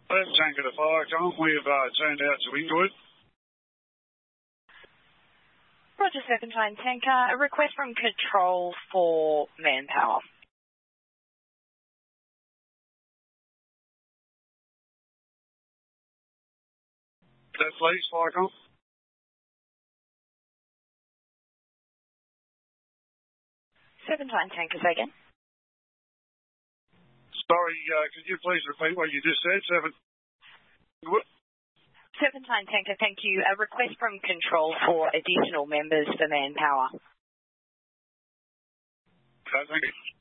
Left tanker to Firecon. We've turned out to Inglewood. Roger, Serpentine Tanker. A request from Control for manpower. That please, Firecon. Serpentine Tanker, say again. Sorry, could you please repeat what you just said? Serpentine Tanker, thank you. A request from Control for additional members for manpower. Okay, thank you.